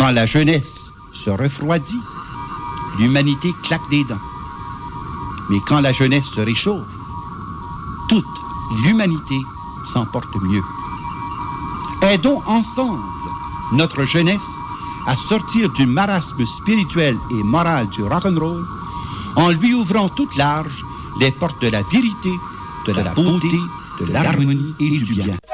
Quand la jeunesse se refroidit, l'humanité claque des dents. Mais quand la jeunesse se réchauffe, toute l'humanité s'en porte mieux. Aidons ensemble notre jeunesse à sortir du marasme spirituel et moral du rock'n'roll en lui ouvrant toutes larges les portes de la vérité, de la beauté, de l'harmonie et du bien.